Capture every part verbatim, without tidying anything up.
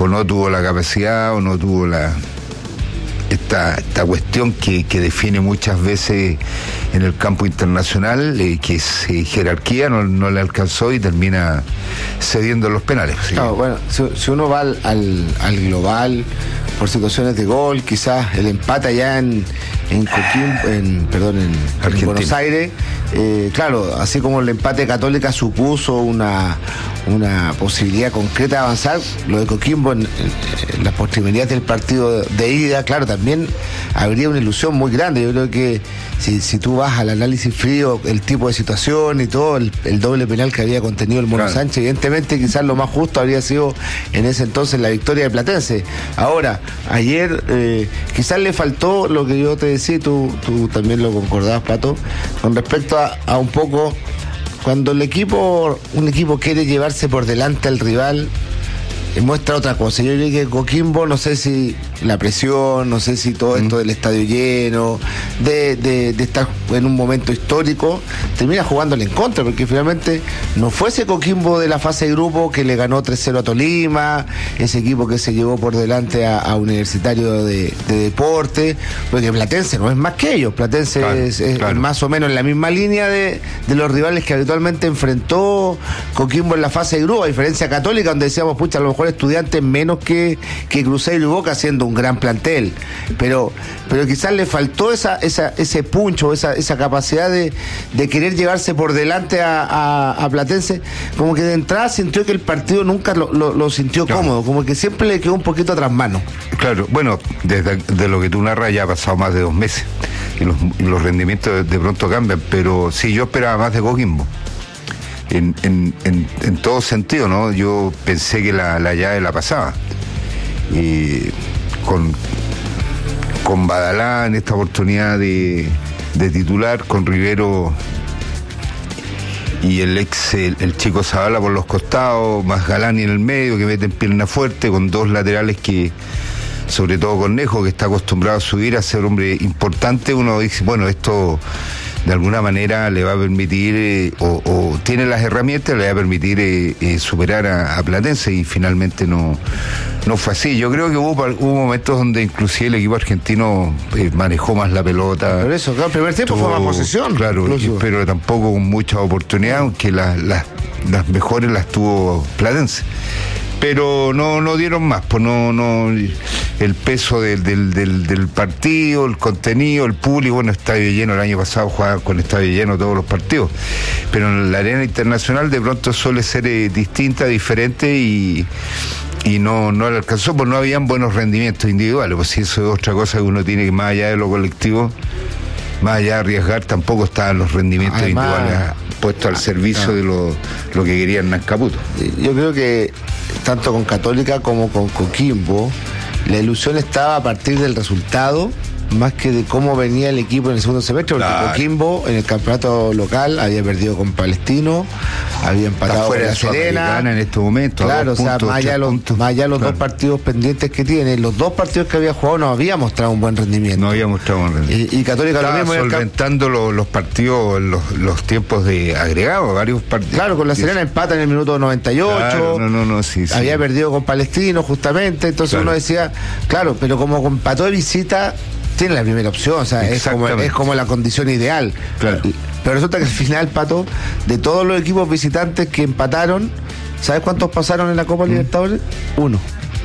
o no tuvo la capacidad, o no tuvo la esta, esta cuestión que, que define muchas veces en el campo internacional, eh, que es eh, jerarquía, no, no le alcanzó y termina cediendo los penales. ¿Sí? No, bueno, si, si uno va al, al, al global por situaciones de gol, quizás el empate allá en, en Coquimbo, en, perdón, en, en Buenos Aires, eh, claro, así como el empate de Católica supuso una, una posibilidad concreta de avanzar, lo de Coquimbo en, en, en las postrimerías del partido de ida, claro, también habría una ilusión muy grande. Yo creo que si, si tú vas al análisis frío, el tipo de situación y todo, el, el doble penal que había contenido el Mono claro. Sánchez, evidentemente quizás lo más justo habría sido en ese entonces la victoria de Platense. Ahora, ayer eh, quizás le faltó lo que yo te decía, tú, tú también lo concordabas, Pato, con respecto a, a un poco cuando el equipo, un equipo quiere llevarse por delante al rival, muestra otra cosa. Yo diría que Coquimbo, no sé si la presión, no sé si todo esto mm. del estadio lleno, de, de, de estar en un momento histórico, termina jugándole en contra, porque finalmente no fue ese Coquimbo de la fase de grupo que le ganó tres cero a Tolima, ese equipo que se llevó por delante a, a Universitario de, de Deporte, porque Platense no es más que ellos, Platense claro, es, es claro. más o menos en la misma línea de, de los rivales que habitualmente enfrentó Coquimbo en la fase de grupo, a diferencia Católica, donde decíamos, pucha, a lo mejor Estudiantes menos que, que Cruzeiro y Boca, siendo un gran plantel, pero pero quizás le faltó esa, esa ese puncho, esa, esa capacidad de, de querer llevarse por delante a, a, a Platense, como que de entrada sintió que el partido nunca lo, lo, lo sintió claro. cómodo, como que siempre le quedó un poquito atrás mano. Claro, bueno, desde de lo que tú narras ya ha pasado más de dos meses y los, y los rendimientos de, de pronto cambian, pero sí, yo esperaba más de Coquimbo. En, en, en, en todo sentido, ¿no? Yo pensé que la, la llave la pasaba. Y con, con Badalá en esta oportunidad de, de titular, con Rivero y el ex, el, el chico Zavala por los costados, más Galani en el medio, que meten pierna fuerte, con dos laterales que, sobre todo Cornejo, que está acostumbrado a subir, a ser hombre importante, uno dice, bueno, esto de alguna manera le va a permitir, eh, o, o tiene las herramientas, le va a permitir eh, eh, superar a, a Platense, y finalmente no, no fue así. Yo creo que hubo, hubo momentos donde inclusive el equipo argentino eh, manejó más la pelota. Por eso, claro, el primer tiempo tuvo, fue más posesión. Claro, y, pero tampoco con mucha oportunidad, aunque la, la, las mejores las tuvo Platense. Pero no no dieron más, pues no no el peso del, del, del, del partido, el contenido, el público, bueno, estadio lleno, el año pasado jugaban con estadio lleno todos los partidos, pero en la arena internacional de pronto suele ser eh, distinta, diferente, y y no no le alcanzó, pues no habían buenos rendimientos individuales, pues si eso es otra cosa que uno tiene que, más allá de lo colectivo, más allá de arriesgar, tampoco estaban los rendimientos Además, individuales puestos al servicio ah, de lo, lo que quería Hernán Caputo. Yo creo que tanto con Católica como con Coquimbo, la ilusión estaba a partir del resultado, más que de cómo venía el equipo en el segundo semestre, porque claro. Coquimbo en el campeonato local había perdido con Palestino, había empatado con La Serena en este momento, claro, o sea, puntos, más allá los, más allá los claro. dos partidos pendientes que tiene, los dos partidos que había jugado no había mostrado un buen rendimiento. No había mostrado un rendimiento. Y, y Católica estaba lo mismo solventando camp... los, los partidos, los, los tiempos de agregado, varios partidos. Claro, con La Serena empata en el minuto noventa y ocho. Claro, no, no, no, sí, sí. Había perdido con Palestino justamente, entonces claro. uno decía, claro, pero como empató de visita, tiene la primera opción, o sea, es como, es como la condición ideal. Claro. Pero resulta que al final, Pato, de todos los equipos visitantes que empataron, ¿sabes cuántos pasaron en la Copa mm. Libertadores? Uno.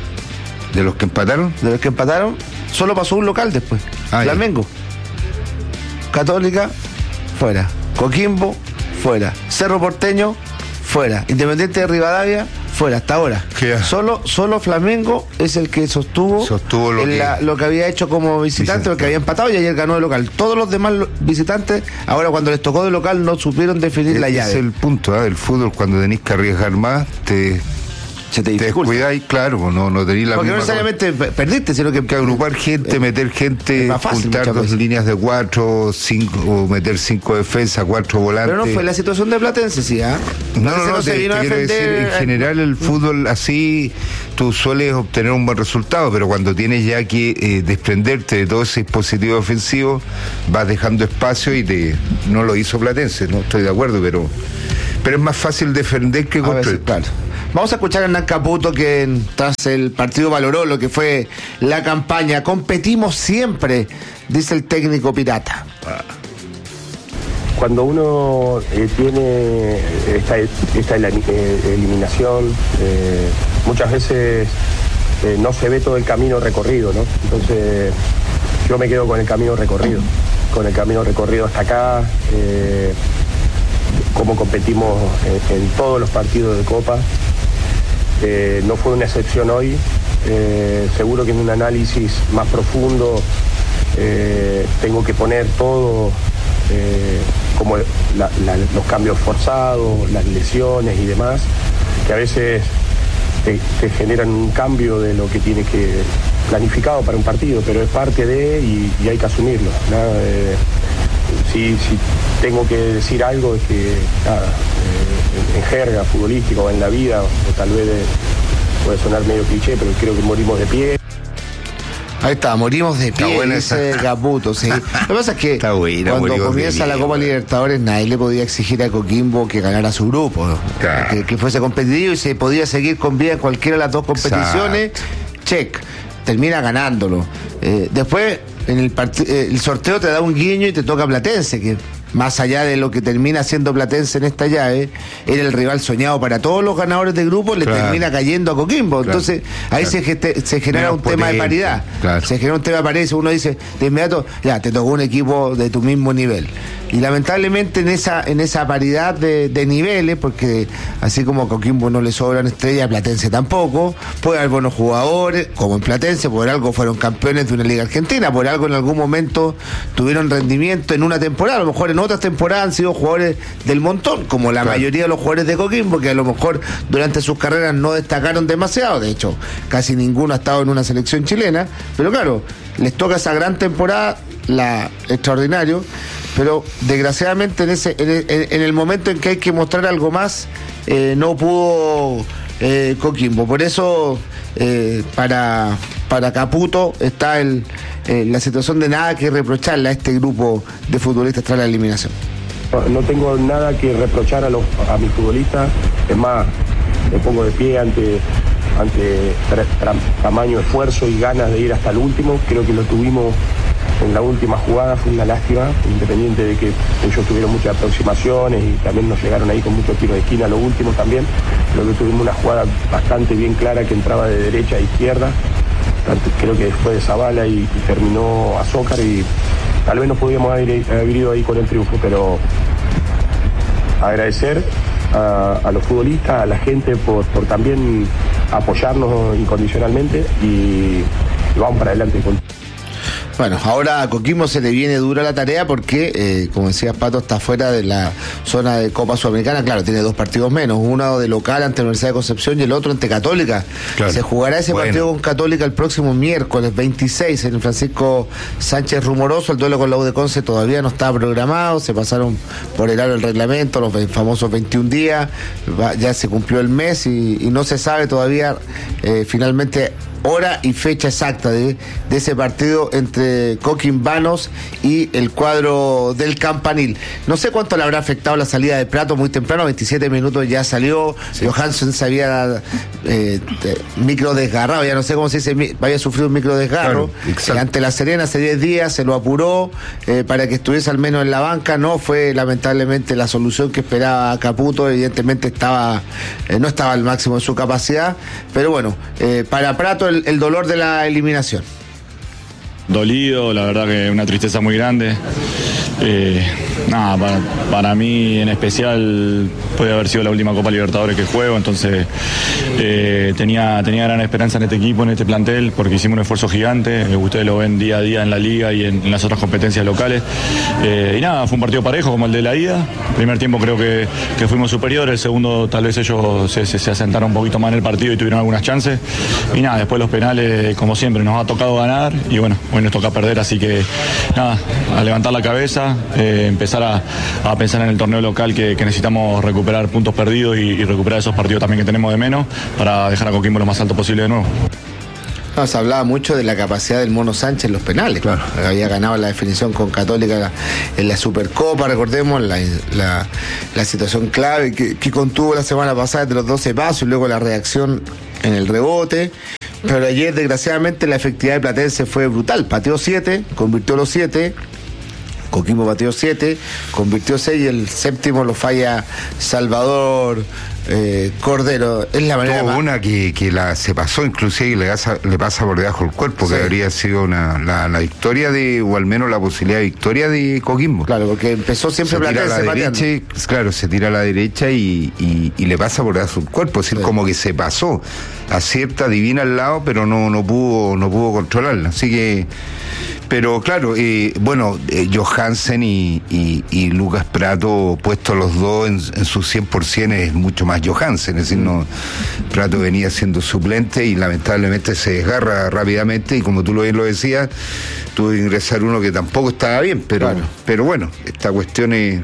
¿De los que empataron? De los que empataron, solo pasó un local después. Ah, Flamengo. Ya. Católica, fuera. Coquimbo, fuera. Cerro Porteño, fuera. Independiente de Rivadavia, fuera, hasta ahora. Solo, solo Flamengo es el que sostuvo, sostuvo lo, que... La, lo que había hecho como visitante, porque había empatado y ayer ganó de local. Todos los demás visitantes, ahora cuando les tocó de local, no supieron definir es, la llave. Es el punto ¿eh? del fútbol, cuando tenés que arriesgar más, te... Se te dificulta. Te descuidáis, claro, no, no tenéis la Porque misma... no necesariamente cosa. Perdiste, sino que... que agrupar gente, eh, meter gente, fácil, juntar dos veces. líneas de cuatro, cinco, o meter cinco defensas, cuatro volantes. Pero no fue la situación de Platense, ¿sí? ¿eh? No, no, no, no, se te, vino te a quiero decir, en general el fútbol así, tú sueles obtener un buen resultado, pero cuando tienes ya que eh, desprenderte de todo ese dispositivo ofensivo, vas dejando espacio y te no lo hizo Platense, no estoy de acuerdo, pero... pero es más fácil defender que construir. Claro. Vamos a escuchar a Hernán Caputo, que tras el partido valoró lo que fue la campaña. Competimos siempre, dice el técnico pirata. Cuando uno eh, tiene esta, esta eliminación, eh, muchas veces eh, no se ve todo el camino recorrido, ¿no? Entonces yo me quedo con el camino recorrido, con el camino recorrido hasta acá, eh, cómo competimos en, en todos los partidos de Copa. Eh, no fue una excepción hoy, eh, seguro que en un análisis más profundo eh, tengo que poner todo, eh, como la, la, los cambios forzados, las lesiones y demás, que a veces te, te generan un cambio de lo que tienes que planificado para un partido, pero es parte de y, y hay que asumirlo, ¿no? Eh, si, si tengo que decir algo es que nada, eh, en, en jerga futbolística o en la vida, o tal vez de, puede sonar medio cliché, pero creo que morimos de pie. Ahí está, morimos de pie, dice Caputo, sí. Lo que pasa es que buena, cuando comienza la Copa Libertadores nadie le podía exigir a Coquimbo que ganara su grupo, claro. que, que fuese competitivo y se podía seguir con vida en cualquiera de las dos competiciones. Exacto. Check, termina ganándolo. Eh, después, en el, eh, el sorteo te da un guiño y te toca Platense, que más allá de lo que termina siendo Platense en esta llave, era el rival soñado para todos los ganadores de grupo, le claro. termina cayendo a Coquimbo. Claro. Entonces, ahí claro. se, se genera Menos un potente. tema de paridad. Claro. Se genera un tema de paridad. Uno dice, de inmediato, ya, te tocó un equipo de tu mismo nivel. Y lamentablemente en esa en esa paridad de, de niveles, porque así como a Coquimbo no le sobran estrellas, a Platense tampoco, puede haber buenos jugadores, como en Platense, por algo fueron campeones de una liga argentina, por algo en algún momento tuvieron rendimiento en una temporada, a lo mejor en otras temporadas han sido jugadores del montón, como la claro. mayoría de los jugadores de Coquimbo, que a lo mejor durante sus carreras no destacaron demasiado, de hecho, casi ninguno ha estado en una selección chilena, pero claro, les toca esa gran temporada, la extraordinario, pero desgraciadamente en ese en el, en el momento en que hay que mostrar algo más, eh, no pudo eh, Coquimbo. Por eso eh, para, para Caputo está el, eh, la situación de nada que reprocharle a este grupo de futbolistas tras la eliminación. No, no tengo nada que reprochar a, los, a mis futbolistas, es más, me pongo de pie ante, ante tra, tra, tamaño, esfuerzo y ganas de ir hasta el último. Creo que lo tuvimos en la última jugada, fue una lástima, independiente de que ellos tuvieron muchas aproximaciones y también nos llegaron ahí con muchos tiros de esquina, lo último también. Creo que tuvimos una jugada bastante bien clara que entraba de derecha a izquierda, tanto, creo que fue de Zavala y, y terminó Azócar, y tal vez no podíamos haber, haber ido ahí con el triunfo, pero agradecer a, a los futbolistas, a la gente por, por también apoyarnos incondicionalmente y, y vamos para adelante. Bueno, ahora a Coquimbo se le viene dura la tarea porque, eh, como decía Pato, está fuera de la zona de Copa Sudamericana. Claro, tiene dos partidos menos, uno de local ante la Universidad de Concepción y el otro ante Católica. Claro. Se jugará ese bueno. partido con Católica el próximo miércoles veintiséis en el Francisco Sánchez Rumoroso. El duelo con la U de Conce todavía no está programado, se pasaron por el aro el reglamento, los famosos veintiún días, ya se cumplió el mes y, y no se sabe todavía eh, finalmente hora y fecha exacta de, de ese partido entre Coquimbanos y el cuadro del Campanil. No sé cuánto le habrá afectado la salida de Prato muy temprano, veintisiete minutos ya salió, sí. Johansson se había eh, micro desgarrado, ya no sé cómo se dice, había sufrido un micro desgarro, claro, eh, ante La Serena hace diez días, se lo apuró eh, para que estuviese al menos en la banca, no fue lamentablemente la solución que esperaba Caputo, evidentemente estaba eh, no estaba al máximo de su capacidad, pero bueno, eh, para Prato el, el dolor de la eliminación. Dolido, la verdad que una tristeza muy grande. Eh, nada, para, para mí en especial puede haber sido la última Copa Libertadores que juego, entonces eh, tenía, tenía gran esperanza en este equipo, en este plantel, porque hicimos un esfuerzo gigante, eh, ustedes lo ven día a día en la liga y en, en las otras competencias locales, eh, y nada, fue un partido parejo como el de la ida. El primer tiempo creo que, que fuimos superiores, el segundo tal vez ellos se, se, se asentaron un poquito más en el partido y tuvieron algunas chances, y nada, después los penales como siempre nos ha tocado ganar y bueno, hoy nos toca perder, así que nada, a levantar la cabeza, Eh, empezar a, a pensar en el torneo local que, que necesitamos recuperar puntos perdidos y, y recuperar esos partidos también que tenemos de menos para dejar a Coquimbo lo más alto posible de nuevo. No, se hablaba mucho de la capacidad del Mono Sánchez en los penales. Claro. Había ganado la definición con Católica en la Supercopa, recordemos, la, la, la situación clave que, que contuvo la semana pasada de los doce pasos y luego la reacción en el rebote. Pero ayer, desgraciadamente, la efectividad de Platense fue brutal. Pateó siete, convirtió los siete. Coquimbo pateó siete, convirtió seis y el séptimo lo falla Salvador eh, Cordero. Es la manera Tuvo más... una que, que la se pasó inclusive y le pasa, le pasa por debajo del cuerpo, sí. Que habría sido una, la, la victoria de, o al menos la posibilidad de victoria de Coquimbo. Claro, porque empezó siempre se tira a la derecha y, claro, se tira a la derecha y, y, y le pasa por debajo del cuerpo, es decir, sí. Como que se pasó, acierta, divina al lado, pero no, no pudo, no pudo controlarla. Así que, pero claro, eh, bueno, eh, Johansen y, y, y Lucas Prato, puestos los dos en, en su cien por ciento, es mucho más Johansen, es decir, no, Prato venía siendo suplente y lamentablemente se desgarra rápidamente y como tú lo bien lo decías, tuvo que ingresar uno que tampoco estaba bien, pero, claro. Pero bueno, esta cuestión es,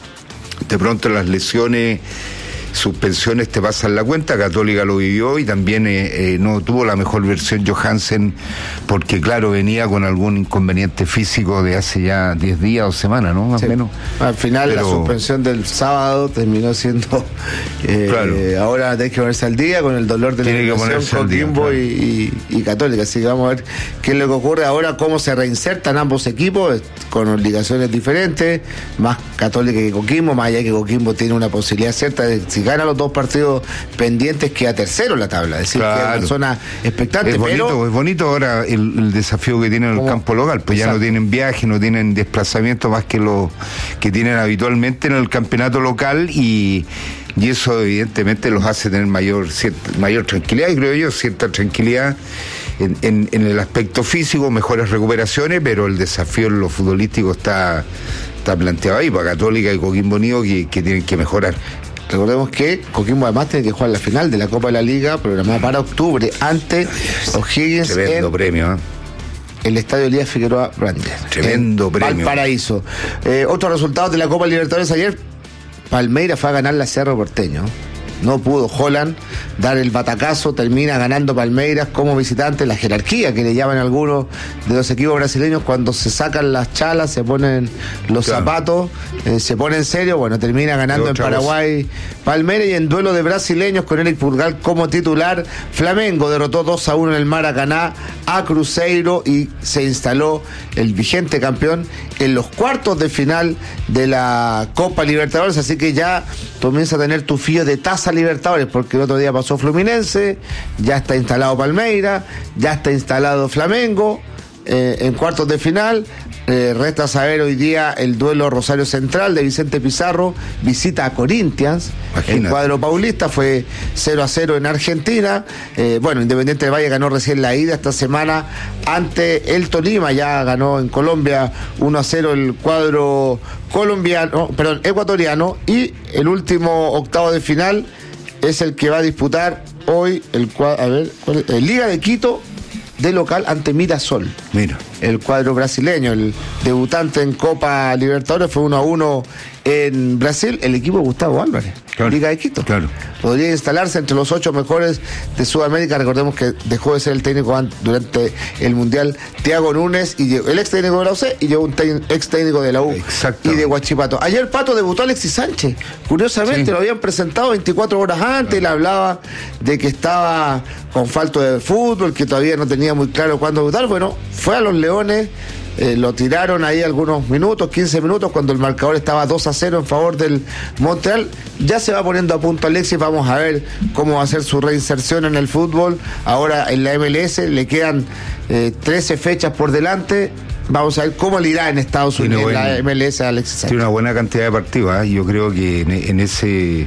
de pronto las lesiones, suspensiones te pasan la cuenta. Católica lo vivió y también eh, eh, no tuvo la mejor versión Johansen porque claro, venía con algún inconveniente físico de hace ya diez días o semanas, ¿no? Más o sí. menos. Al final pero... la suspensión del sábado terminó siendo eh, claro. eh, ahora tenés que ponerse al día con el dolor de Tiene la lesión Coquimbo claro. y, y, y Católica, así que vamos a ver qué es lo que ocurre ahora, cómo se reinsertan ambos equipos con obligaciones diferentes, más Católica que Coquimbo, más allá que Coquimbo tiene una posibilidad cierta de si gana los dos partidos pendientes queda tercero en la tabla, es decir, claro. Que es una zona expectante. Es bonito, pero... es bonito ahora el, el desafío que tienen en el campo local, pues exacto. Ya no tienen viaje, no tienen desplazamiento más que lo que tienen habitualmente en el campeonato local y, y eso evidentemente los hace tener mayor, cierta, mayor tranquilidad y creo yo, cierta tranquilidad en, en, en el aspecto físico, mejores recuperaciones, pero el desafío en lo futbolístico está, está planteado ahí para Católica y Coquimbo Unido que, que tienen que mejorar. Recordemos que Coquimbo además tiene que jugar la final de la Copa de la Liga programada para octubre ante O'Higgins. Tremendo premio, ¿eh? El Estadio Elías Figueroa Brandes. Tremendo premio. Valparaíso. Eh, otros resultados de la Copa Libertadores ayer. Palmeiras fue a ganar la Cerro Porteño. No pudo Holland dar el batacazo, termina ganando Palmeiras como visitante, la jerarquía que le llaman algunos de los equipos brasileños cuando se sacan las chalas, se ponen los claro. zapatos, eh, se pone en serio, bueno, termina ganando en Paraguay voz. Palmeiras y en duelo de brasileños con Eric Pulgar como titular, Flamengo derrotó dos a uno en el Maracaná a Cruzeiro y se instaló el vigente campeón en los cuartos de final de la Copa Libertadores, así que ya comienza a tener tu fío de taza Libertadores, porque el otro día pasó Fluminense, ya está instalado Palmeiras, ya está instalado Flamengo eh, en cuartos de final. Eh, resta saber hoy día el duelo Rosario Central de Vicente Pizarro, visita a Corinthians. Imagínate. El cuadro paulista fue cero a cero en Argentina. Eh, bueno, Independiente del Valle ganó recién la ida esta semana ante el Tolima, ya ganó en Colombia uno a cero el cuadro colombiano, perdón, ecuatoriano, y el último octavo de final es el que va a disputar hoy el cuadro, a ver, ¿cuál es? El Liga de Quito de local ante Mirasol. Mira. El cuadro brasileño, el debutante en Copa Libertadores, fue uno a uno en Brasil, el equipo de Gustavo Álvarez, claro, Liga de Quito. Claro. Podría instalarse entre los ocho mejores de Sudamérica. Recordemos que dejó de ser el técnico durante el Mundial Thiago Núñez, y el ex técnico de la U C, y llegó un ex técnico de la U y de Huachipato. Ayer, Pato, debutó Alexis Sánchez. Curiosamente, sí, lo habían presentado veinticuatro horas antes, le hablaba de que estaba con falta de fútbol, que todavía no tenía muy claro cuándo debutar. Bueno, fue a los Leones. Eh, lo tiraron ahí algunos minutos, quince minutos, cuando el marcador estaba dos a cero en favor del Montreal. Ya se va poniendo a punto Alexis, vamos a ver cómo va a ser su reinserción en el fútbol. Ahora en la M L S le quedan eh, trece fechas por delante. Vamos a ver cómo le irá en Estados Unidos, en la M L S a Alexis Sánchez. Tiene una buena cantidad de partidos, ¿eh? Yo creo que en, en ese...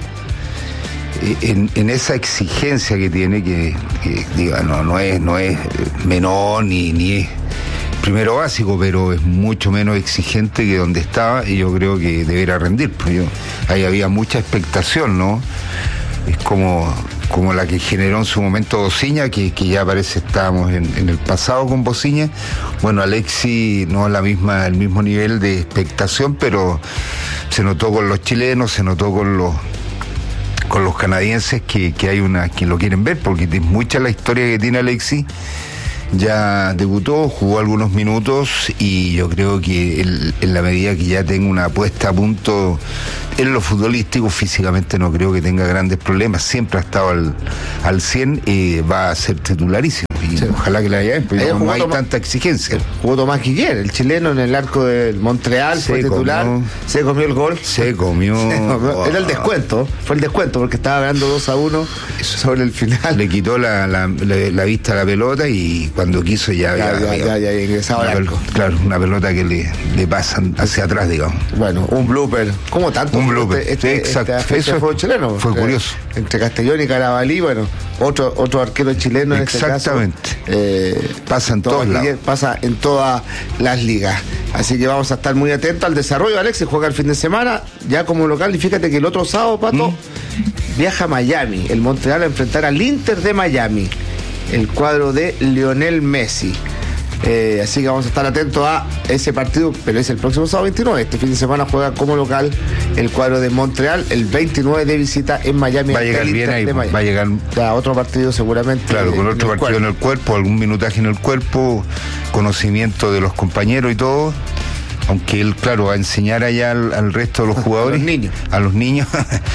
En, en esa exigencia que tiene, que, que diga, no, no es, no es menor ni, ni es primero básico, pero es mucho menos exigente que donde estaba, y yo creo que deberá rendir. Pues yo, ahí había mucha expectación, ¿no? Es como, como la que generó en su momento Bociña, que, que ya parece estábamos en, en el pasado con Bociña. Bueno, Alexis no es la misma, el mismo nivel de expectación, pero se notó con los chilenos, se notó con los con los canadienses que, que hay una que lo quieren ver, porque es mucha la historia que tiene Alexis, ya debutó, jugó algunos minutos y yo creo que él, en la medida que ya tenga una puesta a punto en lo futbolístico, físicamente no creo que tenga grandes problemas, siempre ha estado al, al cien y va a ser titularísimo. Y sí, ojalá que la haya, porque no, no hay Tomás, tanta exigencia. Jugó Tomás Guiller, el chileno, en el arco del Montreal, se fue titular, comió, se comió el gol. Se comió. Se comió. Era el descuento, fue el descuento, porque estaba ganando dos a uno sobre el final. Le quitó la, la, la, la vista a la pelota y cuando quiso ya había, ya, ya, ya, ya ingresaba al arco. Claro, una pelota que le, le pasan hacia atrás, digamos. Bueno, un blooper. ¿Cómo tanto? Un blooper. Este, este, exacto. Este Eso fue chileno. Fue entre, curioso. Entre Castellón y Carabalí, bueno, otro, otro arquero chileno en exactamente. Este caso. Eh, pasa en todos lados. Pasa en todas las ligas. Así que vamos a estar muy atentos al desarrollo. Alexis juega el fin de semana, ya como local, y fíjate que el otro sábado, Pato, mm. viaja a Miami, el Montreal, a enfrentar al Inter de Miami, el cuadro de Lionel Messi. Eh, así que vamos a estar atentos a ese partido, pero es el próximo sábado veintinueve. Este fin de semana juega como local el cuadro de Montreal, el veintinueve de visita en Miami. Va a llegar bien ahí, va a llegar ya, otro partido seguramente. Claro, con otro partido cuerpo. en el cuerpo, algún minutaje en el cuerpo, conocimiento de los compañeros y todo. Aunque él, claro, va a enseñar allá al, al resto de los jugadores. A los niños. A los niños.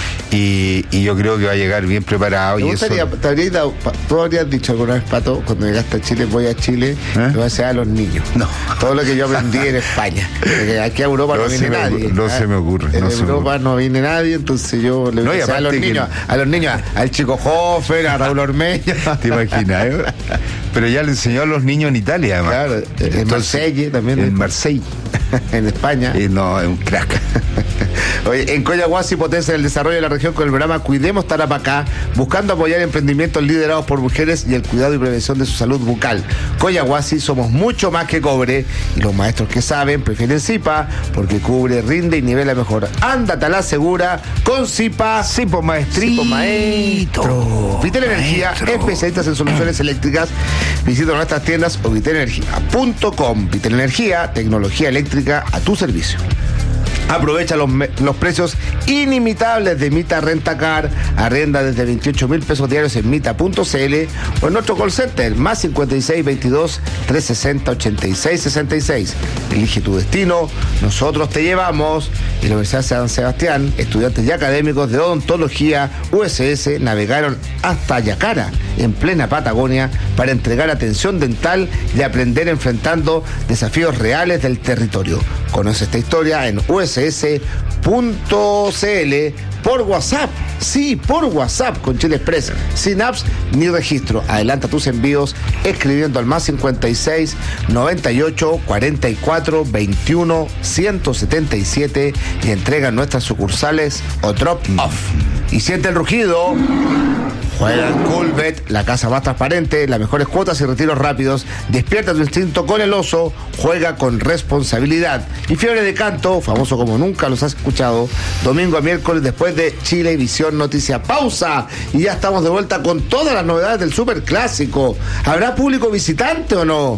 y, y yo creo que va a llegar bien preparado. ¿Te y gustaría, eso... te habrías dado, tú habrías dicho alguna vez, Pato, cuando llegaste a Chile, voy a Chile, ¿Eh? lo voy a hacer a los niños. No. Todo lo que yo aprendí en España. Porque aquí a Europa no, no viene nadie. No ¿eh? se me ocurre. En no Europa no viene nadie, entonces yo le voy no, a hacer a los niños. Que... A los niños, al Chico Hofer, a Raúl Ormeño. ¿Te imaginas? ¿eh? Pero ya le enseñó a los niños en Italia, además. Claro, entonces, en Marsella también. En Marsella. En España. Y no, es un crack. Oye, en Coyahuasi potencia el desarrollo de la región con el programa Cuidemos Tarapacá, buscando apoyar emprendimientos liderados por mujeres y el cuidado y prevención de su salud bucal. Coyahuasi, somos mucho más que cobre, y los maestros que saben prefieren Zipa, porque cubre, rinde y nivela mejor. Ándate a la segura con Zipa. Zipo maestrito. Zipo maestro. Vital Energía, especialistas en soluciones eléctricas. Visita nuestras tiendas o vital energía punto com. Vital Energía, tecnología eléctrica a tu servicio. Aprovecha los, los precios inimitables de Mita Rentacar. Arrenda desde veintiocho mil pesos diarios en mita punto cl o en nuestro call center más cincuenta y seis veintidós trescientos sesenta ochenta y seis sesenta y seis. Elige tu destino, nosotros te llevamos. Y la Universidad de San Sebastián, estudiantes y académicos de odontología U S S navegaron hasta Yacara, en plena Patagonia, para entregar atención dental y aprender enfrentando desafíos reales del territorio. Conoce esta historia en u s s punto c l por WhatsApp. Sí, por WhatsApp con Chile Express, sin apps ni registro. Adelanta tus envíos escribiendo al más cincuenta y seis noventa y ocho cuarenta y cuatro veintiuno ciento setenta y siete y entrega en nuestras sucursales o drop off. Y siente el rugido. Juega en Coolbet, la casa más transparente, las mejores cuotas y retiros rápidos. Despierta tu instinto con el oso, juega con responsabilidad. Y Fiebre de Canto, famoso como nunca los has escuchado, domingo a miércoles después de Chilevisión Noticia. Pausa y ya estamos de vuelta con todas las novedades del Superclásico. ¿Habrá público visitante o no?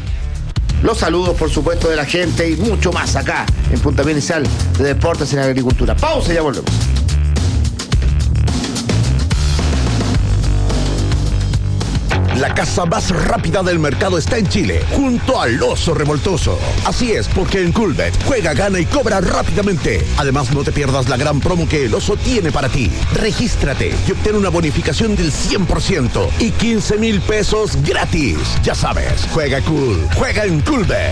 Los saludos, por supuesto, de la gente y mucho más acá en Puntapié Inicial de Deportes en Agricultura. Pausa y ya volvemos. La casa más rápida del mercado está en Chile, junto al Oso Revoltoso. Así es, porque en Coolbet juega, gana y cobra rápidamente. Además, no te pierdas la gran promo que el Oso tiene para ti. Regístrate y obtén una bonificación del cien por ciento y quince mil pesos gratis. Ya sabes, juega cool, juega en Coolbet.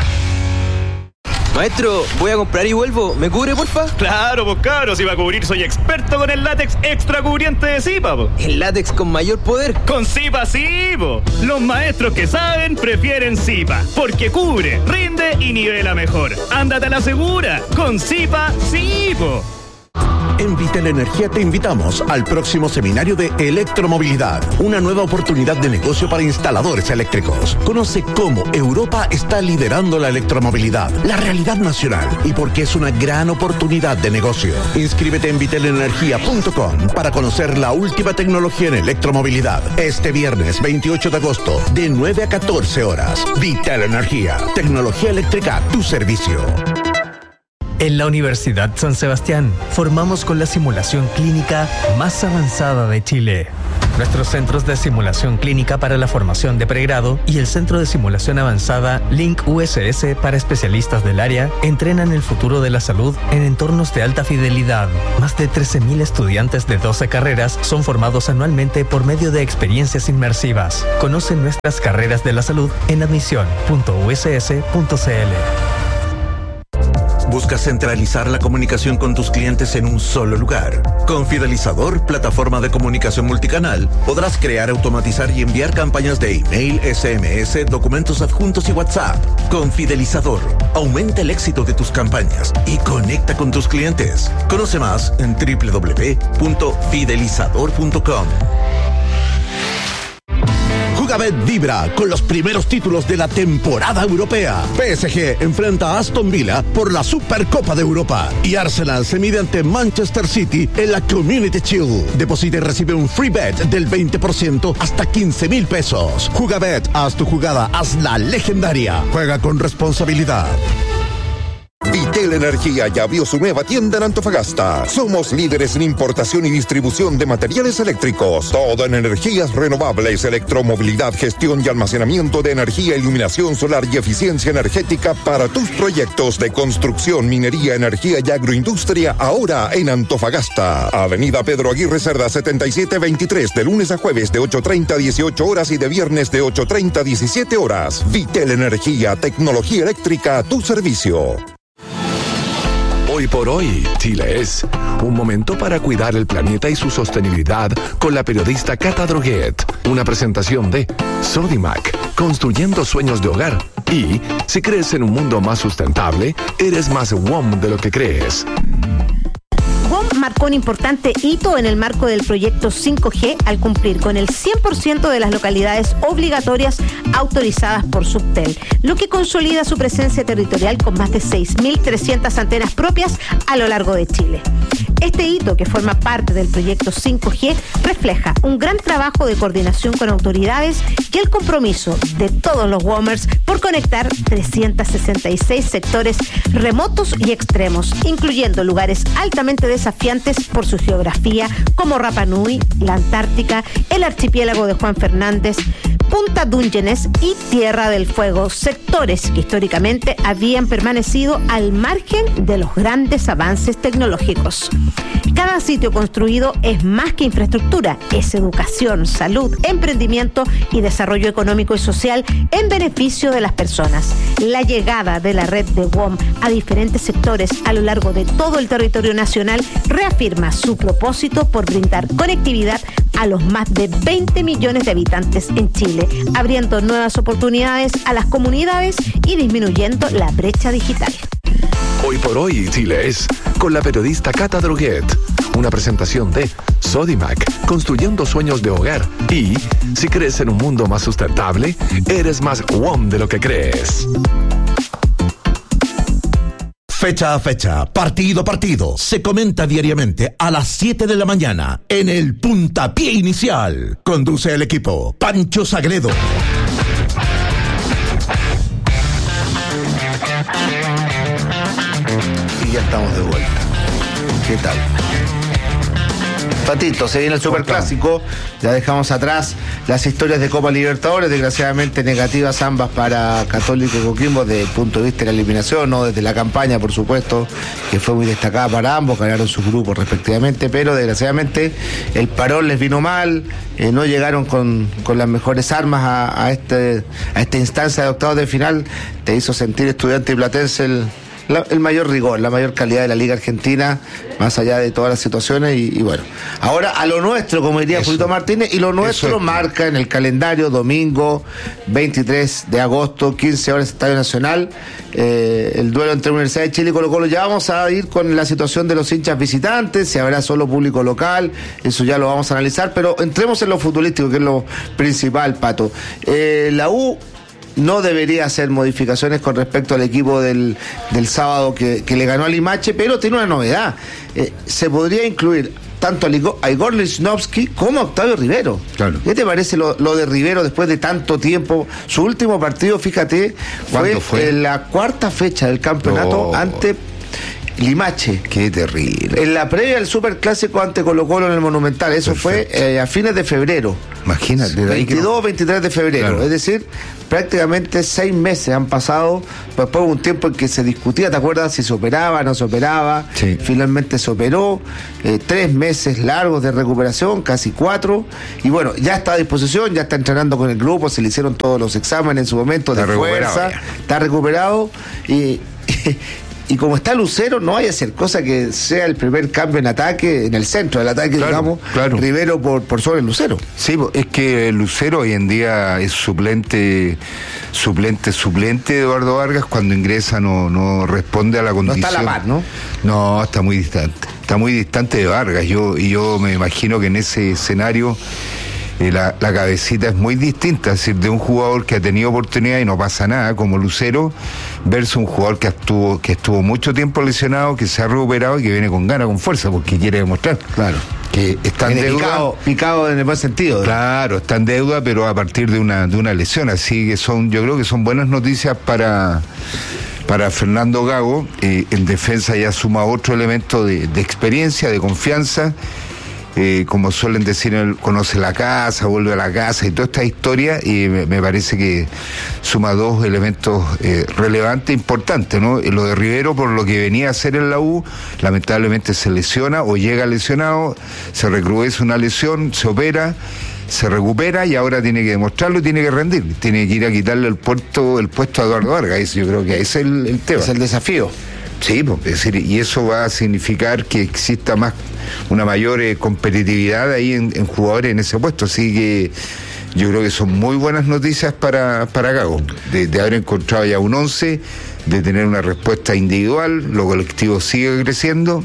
Maestro, voy a comprar y vuelvo. ¿Me cubre, porfa? Claro, pues cabros, si va a cubrir soy experto con el látex extra cubriente de Zipa, po. ¿El látex con mayor poder? Con Zipa sí, po. Los maestros que saben prefieren Zipa, porque cubre, rinde y nivela mejor. Ándate a la segura, con Zipa sí, po. En Vital Energía te invitamos al próximo seminario de electromovilidad, una nueva oportunidad de negocio para instaladores eléctricos. Conoce cómo Europa está liderando la electromovilidad, la realidad nacional y por qué es una gran oportunidad de negocio. Inscríbete en vital energía punto com para conocer la última tecnología en electromovilidad. Este viernes veintiocho de agosto, de nueve a catorce horas. Vital Energía, tecnología eléctrica a tu servicio. En la Universidad San Sebastián formamos con la simulación clínica más avanzada de Chile. Nuestros centros de simulación clínica para la formación de pregrado y el Centro de Simulación Avanzada Link U S S para especialistas del área entrenan el futuro de la salud en entornos de alta fidelidad. Más de trece mil estudiantes de doce carreras son formados anualmente por medio de experiencias inmersivas. Conoce nuestras carreras de la salud en admisión punto u s s punto c l. ¿Buscas centralizar la comunicación con tus clientes en un solo lugar? Con Fidelizador, plataforma de comunicación multicanal, podrás crear, automatizar y enviar campañas de email, S M S, documentos adjuntos y WhatsApp. Con Fidelizador, aumenta el éxito de tus campañas y conecta con tus clientes. Conoce más en doble u doble u doble u punto fidelizador punto com. Jugabet vibra con los primeros títulos de la temporada europea. P S G enfrenta a Aston Villa por la Supercopa de Europa y Arsenal se mide ante Manchester City en la Community Shield. Deposita y recibe un free bet del veinte por ciento hasta quince mil pesos. Jugabet, haz tu jugada, hazla legendaria. Juega con responsabilidad. Vitel Energía ya abrió su nueva tienda en Antofagasta. Somos líderes en importación y distribución de materiales eléctricos. Todo en energías renovables, electromovilidad, gestión y almacenamiento de energía, iluminación solar y eficiencia energética para tus proyectos de construcción, minería, energía y agroindustria, ahora en Antofagasta. Avenida Pedro Aguirre Cerda setenta y siete veintitrés, de lunes a jueves de ocho treinta a dieciocho horas y de viernes de ocho treinta a diecisiete horas. Vitel Energía, tecnología eléctrica a tu servicio. Hoy por hoy, Chile es un momento para cuidar el planeta y su sostenibilidad con la periodista Cata Droguet. Una presentación de Sodimac, construyendo sueños de hogar. Y si crees en un mundo más sustentable, eres más W O M de lo que crees. W O M marcó un importante hito en el marco del proyecto cinco G al cumplir con el cien por ciento de las localidades obligatorias autorizadas por Subtel, lo que consolida su presencia territorial con más de seis mil trescientas antenas propias a lo largo de Chile. Este hito, que forma parte del proyecto cinco G, refleja un gran trabajo de coordinación con autoridades y el compromiso de todos los WOMers por conectar trescientos sesenta y seis sectores remotos y extremos, incluyendo lugares altamente desafiantes por su geografía, como Rapa Nui, la Antártica, el archipiélago de Juan Fernández, Punta Dungeones y Tierra del Fuego, sectores que históricamente habían permanecido al margen de los grandes avances tecnológicos. Cada sitio construido es más que infraestructura, es educación, salud, emprendimiento y desarrollo económico y social en beneficio de las personas. La llegada de la red de W O M a diferentes sectores a lo largo de todo el territorio nacional reafirma su propósito por brindar conectividad a los más de veinte millones de habitantes en Chile, abriendo nuevas oportunidades a las comunidades y disminuyendo la brecha digital. Hoy por hoy, Chile es con la periodista Cata Droguet. Una presentación de Sodimac, construyendo sueños de hogar. Y si crees en un mundo más sustentable, eres más W O M de lo que crees. Fecha a fecha, partido a partido, se comenta diariamente a las siete de la mañana en el Puntapié Inicial. Conduce el equipo Pancho Sagredo. Y ya estamos de vuelta. ¿Qué tal? Patito, se viene el Superclásico, ya dejamos atrás las historias de Copa Libertadores, desgraciadamente negativas ambas para Católico y Coquimbo desde el punto de vista de la eliminación, no desde la campaña, por supuesto, que fue muy destacada para ambos, ganaron sus grupos respectivamente, pero desgraciadamente el parón les vino mal, eh, no llegaron con, con las mejores armas a, a, este, a esta instancia de octavos de final, te hizo sentir Estudiante y Platense el... La, el mayor rigor, la mayor calidad de la Liga Argentina, más allá de todas las situaciones, y, y bueno, ahora a lo nuestro, como diría Julito Martínez, y lo nuestro es... marca en el calendario domingo veintitrés de agosto, quince horas, Estadio Nacional, eh, el duelo entre Universidad de Chile y Colo Colo. Ya vamos a ir con la situación de los hinchas visitantes, si habrá solo público local, eso ya lo vamos a analizar, pero entremos en lo futbolístico, que es lo principal, Pato. Eh, la U no debería hacer modificaciones con respecto al equipo del, del sábado que, que le ganó a Limache, pero tiene una novedad. Eh, se podría incluir tanto a Igor Lichnowsky como a Octavio Rivero. Claro. ¿Qué te parece lo, lo de Rivero después de tanto tiempo? Su último partido, fíjate, fue, fue? en la cuarta fecha del campeonato oh. ante Limache. Qué terrible. En la previa del Superclásico ante Colo-Colo en el Monumental. Eso Perfecto. fue eh, a fines de febrero. Imagínate. veintidós o veintitrés de febrero. Claro. Es decir, prácticamente seis meses han pasado. Después hubo un tiempo en que se discutía, ¿te acuerdas? Si se operaba, no se operaba. Sí. Finalmente se operó. Eh, tres meses largos de recuperación, casi cuatro. Y bueno, ya está a disposición, ya está entrenando con el grupo, se le hicieron todos los exámenes en su momento está de fuerza. Ya. Está recuperado. Y... Y como está Lucero, no vaya a ser cosa que sea el primer cambio en ataque, en el centro del ataque, claro, digamos, claro. Rivero por, por sobre Lucero. Sí, es que Lucero hoy en día es suplente, suplente, suplente de Eduardo Vargas. Cuando ingresa no, no responde a la condición. No está a la par, ¿no? No, está muy distante. Está muy distante de Vargas. Yo, y yo me imagino que en ese escenario eh, la, la cabecita es muy distinta, es decir, de un jugador que ha tenido oportunidad y no pasa nada, como Lucero, versus un jugador que estuvo, que estuvo mucho tiempo lesionado, que se ha recuperado y que viene con ganas, con fuerza, porque quiere demostrar. Claro. Que está en deuda. Picado, picado en el buen sentido. ¿no? Claro, está en deuda, pero a partir de una, de una lesión. Así que son, yo creo que son buenas noticias para, para Fernando Gago. Eh, en defensa ya suma otro elemento de, de experiencia, de confianza. Eh, como suelen decir, él conoce la casa, vuelve a la casa y toda esta historia, y me, me parece que suma dos elementos eh, relevantes, importantes, ¿no? Lo de Rivero, por lo que venía a hacer en la U, lamentablemente se lesiona o llega lesionado, se recrudece una lesión, se opera, se recupera y ahora tiene que demostrarlo y tiene que rendir, tiene que ir a quitarle el puesto, el puesto a Eduardo Vargas. Yo creo que ese es el, el tema. Es el desafío. Sí, es decir, y eso va a significar que exista más, una mayor eh, competitividad ahí en, en jugadores en ese puesto. Así que yo creo que son muy buenas noticias para, para Gago, de, de haber encontrado ya un once, de tener una respuesta individual, lo colectivo sigue creciendo,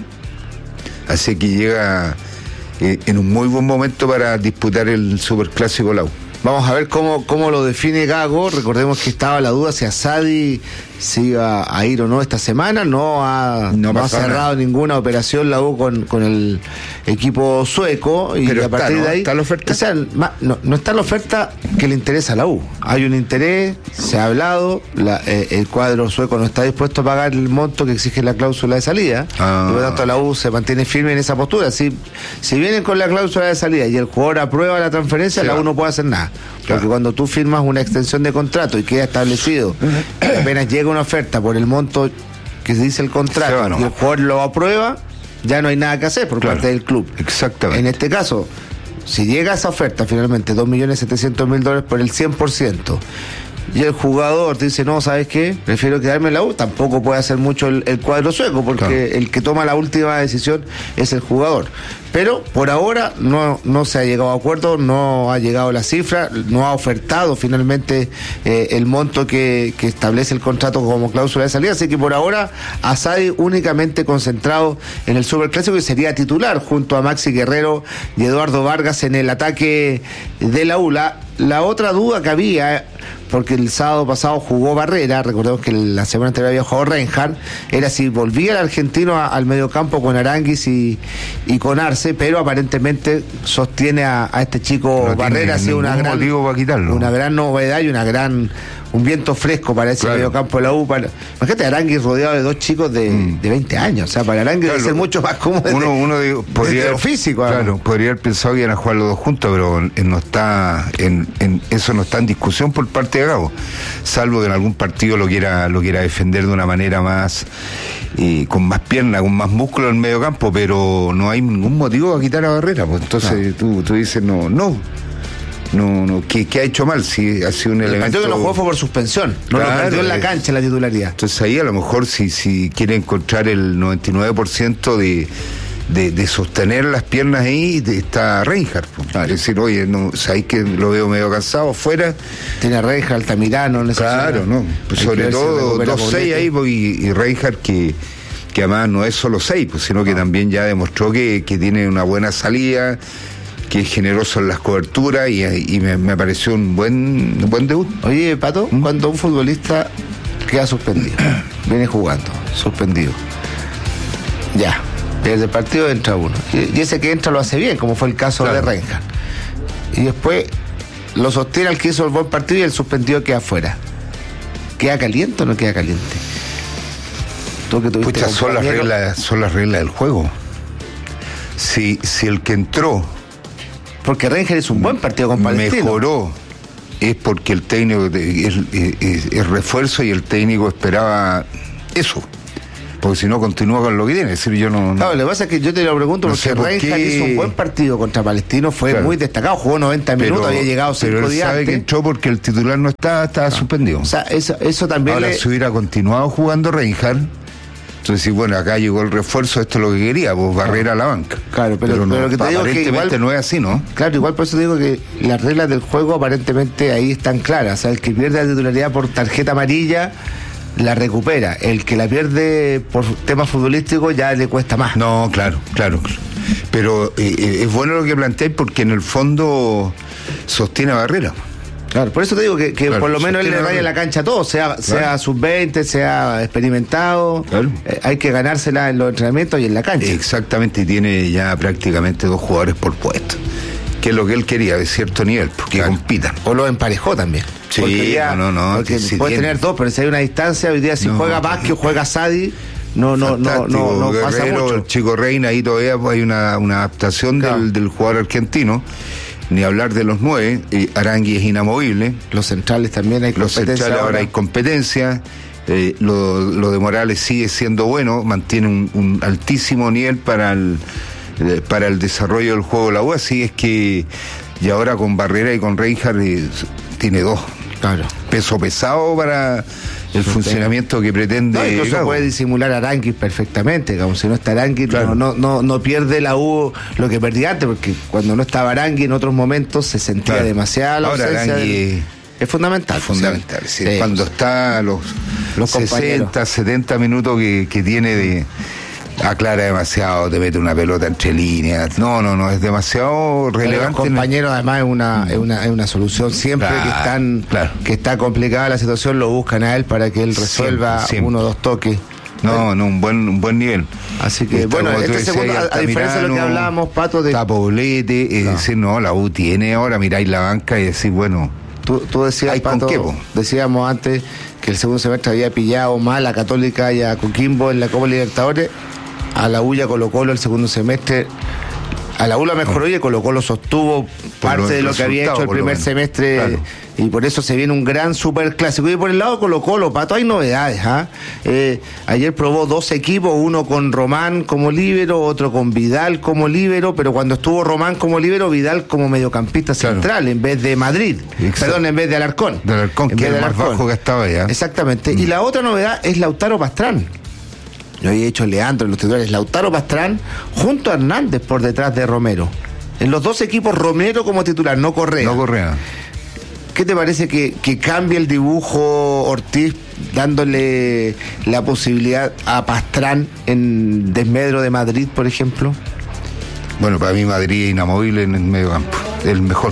así que llega eh, en un muy buen momento para disputar el Superclásico Lau. Vamos a ver cómo, cómo lo define Gago. Recordemos que estaba la duda si Asadi se iba a ir o no esta semana. No ha, no no ha cerrado nada. Ninguna operación la U con, con el equipo sueco. Y Pero a partir está, ¿no? de ahí. ¿Está la oferta? O sea, no, no está la oferta que le interesa a la U. Hay un interés, se ha hablado. La, eh, el cuadro sueco no está dispuesto a pagar el monto que exige la cláusula de salida. Ah. Y por lo tanto, la U se mantiene firme en esa postura. Si, si vienen con la cláusula de salida y el jugador aprueba la transferencia, sí, la U no puede hacer nada. Porque claro, cuando tú firmas una extensión de contrato y queda establecido que apenas llega una oferta por el monto que se dice el contrato, sí, no, y el jugador lo aprueba, ya no hay nada que hacer por claro, parte del club. Exactamente. En este caso, si llega esa oferta finalmente, dos millones setecientos mil dólares por el cien por ciento, y el jugador dice, no, ¿sabes qué? Prefiero quedarme en la U, tampoco puede hacer mucho el, el cuadro sueco, porque claro, el que toma la última decisión es el jugador. Pero por ahora no, no se ha llegado a acuerdo, no ha llegado la cifra, no ha ofertado finalmente eh, el monto que, que establece el contrato como cláusula de salida, así que por ahora Asadi únicamente concentrado en el Superclásico y sería titular junto a Maxi Guerrero y Eduardo Vargas en el ataque de la U. La, la otra duda que había, porque el sábado pasado jugó Barrera, recordemos que la semana anterior había jugado Reinhardt, era si volvía el argentino a, al mediocampo con Aranguis y, y con Arce, pero aparentemente sostiene a, a este chico no Barrera, ha sido una gran, una gran novedad y una gran un viento fresco para ese claro, mediocampo de la U. Para, imagínate Aranguis rodeado de dos chicos de, mm. de veinte años, o sea, para Aranguis claro, debe ser mucho más cómodo uno, uno de, podría desde lo físico. Claro, ¿no? Podría haber pensado que iban a jugar los dos juntos, pero no está en, en eso no está en discusión por parte de Gago, salvo que en algún partido lo quiera lo quiera defender de una manera más eh, con más pierna, con más músculo en el medio campo, pero no hay ningún motivo a quitar a Barrera, pues entonces no. tú, tú dices no, no No, no, ¿qué, qué ha hecho mal? Si ha sido un el elemento. El partido que no jugó fue por suspensión, no claro, lo perdió en la cancha, en la titularidad. Entonces ahí a lo mejor si, si quiere encontrar el noventa y nueve por ciento de, de, de sostener las piernas ahí, de, está Reinhardt. Claro. Es decir, oye, no, sabéis que lo veo medio cansado afuera. Tiene a Reinhardt, Altamirano, en esa claro, zona. No. Pues sobre todo dos seis ahí y, y Reinhardt que, que además no es solo seis, pues, sino que no. también ya demostró que, que tiene una buena salida, que es generoso en las coberturas y, y me, me pareció un buen un buen debut. Oye, Pato, ¿Mm? cuando un futbolista queda suspendido, viene jugando, suspendido, ya, desde el partido entra uno, y, y ese que entra lo hace bien, como fue el caso claro. de Reinhardt, y después lo sostiene al que hizo el buen partido y el suspendido queda afuera. ¿Queda caliente o no queda caliente? Tú que tuviste Pucha, son las reglas, son las reglas del juego. Si, si el que entró, porque Rangers es un buen partido con Palestino, mejoró, es porque el técnico es, es, es refuerzo y el técnico esperaba eso. Porque si no continúa con lo que tiene. Es decir, yo no. Claro, lo que pasa es que yo te lo pregunto no porque por Rangers hizo un buen partido contra Palestino, fue claro. muy destacado, jugó noventa minutos, pero, había llegado cinco pero él días sabe antes. que entró porque el titular no estaba, estaba no. suspendido. O sea, eso, eso también. Ahora, le... si hubiera continuado jugando Reinhardt, entonces, bueno, acá llegó el refuerzo, esto es lo que quería, pues barrer a la banca. Claro, pero, pero, no, pero lo que te digo es que igual, no es así, ¿no? Claro, igual por eso digo que las reglas del juego aparentemente ahí están claras. O sea, el que pierde la titularidad por tarjeta amarilla la recupera. El que la pierde por temas futbolísticos ya le cuesta más. No, claro, claro. Pero eh, es bueno lo que planteáis porque en el fondo sostiene a Barrera. Claro, por eso te digo que, que claro, por lo menos él le raya la cancha a todo, sea, claro. sea sub veinte, sea experimentado, claro. eh, hay que ganársela en los entrenamientos y en la cancha. Exactamente, y tiene ya prácticamente dos jugadores por puesto, que es lo que él quería, de cierto nivel, porque claro. compitan. O lo emparejó también. Sí, porque ya, no, no, no. Porque si puede tiene. tener dos, pero si hay una distancia, hoy día si no, juega Vázquez o juega Sadi, no, no, no, no, no pasa Guerrero, mucho. El Chico Reina, ahí todavía hay una, una adaptación claro. del, del jugador argentino. Ni hablar de los nueve, eh, Arangui es inamovible. Los centrales también hay competencia. Los centrales ahora hay competencia. Eh, lo, lo de Morales sigue siendo bueno, mantiene un, un altísimo nivel para el, eh, para el desarrollo del juego de la U. Así es que, y ahora con Barrera y con Reinhardt eh, tiene dos. Claro. Peso pesado para el sí, funcionamiento que pretende. No, incluso puede disimular a Aranguis perfectamente, como si no está Aranguis, claro. no, no, no pierde la U lo que perdía antes, porque cuando no estaba Aranguis en otros momentos se sentía claro. demasiada la Ahora ausencia. Arangui del... Es fundamental. Es fundamental, sí. Sí. Cuando está a los, los sesenta, setenta minutos que, que tiene de... aclara demasiado, te mete una pelota entre líneas. No, no, no, es demasiado relevante. Los compañeros, además, es una, es una, es una solución. Siempre claro, que están claro. que está complicada la situación, lo buscan a él para que él resuelva siempre, siempre. uno o dos toques. No, no, un buen, un buen nivel. Así que, está, bueno, este segundo, a, a diferencia de lo que hablábamos, Pato, de... Tapoblete, es no. decir, no, la U tiene ahora, miráis la banca y decís, bueno... Tú, tú decías, Pato, qué, decíamos antes que el segundo semestre había pillado mal a Católica y a Coquimbo en la Copa Libertadores. A la U y a Colo Colo el segundo semestre, a la U la mejoró y a Colo Colo sostuvo parte de lo que había hecho el primer semestre, claro. y por eso se viene un gran super clásico. Y por el lado de Colo Colo, Pato, hay novedades. ¿eh? Eh, ayer probó dos equipos, uno con Román como líbero, otro con Vidal como líbero, pero cuando estuvo Román como líbero, Vidal como mediocampista central, claro. en vez de Madrid, Exacto. perdón, en vez de Alarcón. De Alarcón, que era el más bajo que estaba allá. Exactamente. Mm. Y la otra novedad es Lautaro Pastrán. Lo había hecho Leandro en los titulares, Lautaro Pastrán junto a Hernández por detrás de Romero. En los dos equipos Romero como titular, no Correa. No Correa. ¿Qué te parece que, que cambie el dibujo Ortiz dándole la posibilidad a Pastrán en desmedro de Madrid, por ejemplo? Bueno, para mí Madrid es inamovible en el medio campo, el mejor.